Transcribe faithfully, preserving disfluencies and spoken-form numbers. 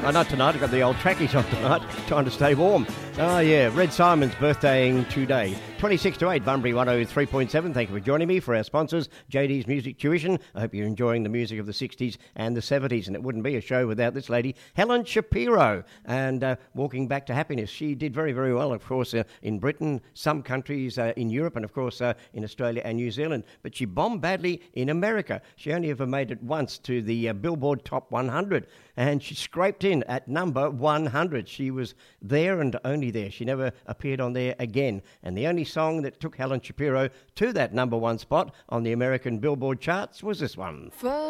Oh, not tonight. I've got the old trackies on tonight, trying to stay warm. Oh, yeah. Red Simon's birthdaying today. twenty-six to eight, Bunbury one oh three point seven. Thank you for joining me for our sponsors, J D's Music Tuition. I hope you're enjoying the music of the sixties and the seventies, and it wouldn't be a show without this lady, Helen Shapiro. And uh, Walking Back to Happiness. She did very, very well, of course, uh, in Britain, some countries uh, in Europe, and, of course, uh, in Australia and New Zealand. But she bombed badly in America. She only ever made it once to the uh, Billboard Top one hundred, and she scraped in at number one hundred. She was there and only there. She never appeared on there again. And the only song that took Helen Shapiro to that number one spot on the American Billboard charts was this one.